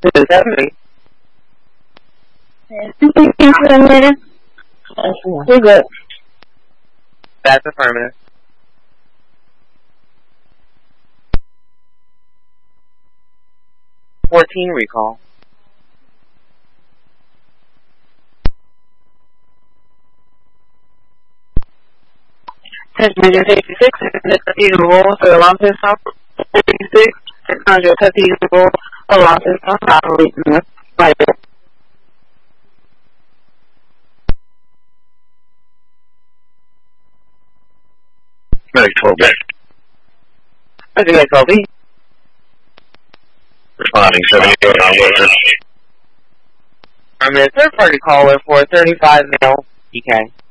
Is that me? We're good. That's affirmative. $14 recall. Attention, 66, cathedral roll for the long system. 66, 600 cathedral roll for the long system. Operating the spider. Medic 12B. Medic 12B. Responding 70 on I'm a third party caller for 35 male PK.